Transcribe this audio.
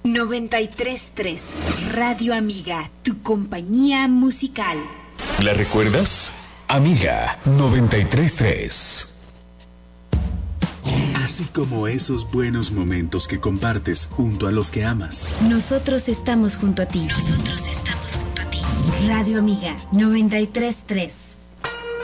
93.3 Radio Amiga, tu compañía musical. ¿La recuerdas? Amiga 93.3. Así como esos buenos momentos que compartes junto a los que amas. Nosotros estamos junto a ti. Radio Amiga 93.3.